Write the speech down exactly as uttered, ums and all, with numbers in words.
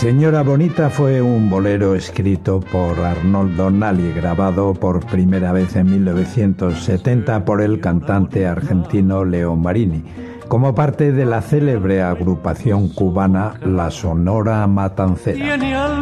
Señora Bonita fue un bolero escrito por Arnoldo Nali, grabado por primera vez en mil novecientos setenta por el cantante argentino Leo Marini, como parte de la célebre agrupación cubana La Sonora Matancera.